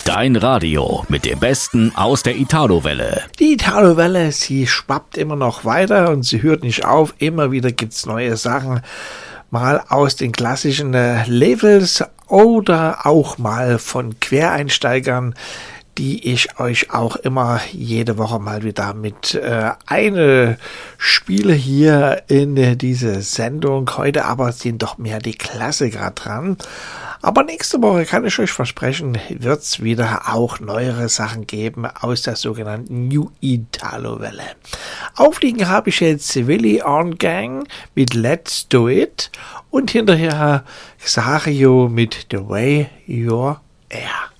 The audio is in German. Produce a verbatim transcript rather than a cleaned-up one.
Dein Radio mit dem Besten aus der Italo-Welle. Die Italo-Welle, sie schwappt immer noch weiter und sie hört nicht auf. Immer wieder gibt's neue Sachen, mal aus den klassischen äh, Levels oder auch mal von Quereinsteigern, die ich euch auch immer jede Woche mal wieder mit äh, eine Spiele hier in äh, diese Sendung. Heute aber sind doch mehr die Klassiker dran. Aber nächste Woche, kann ich euch versprechen, wird es wieder auch neuere Sachen geben aus der sogenannten New Italo-Welle. Aufliegen habe ich jetzt Willy on Gang mit Let's Do It und hinterher Xario mit The Way You're Air.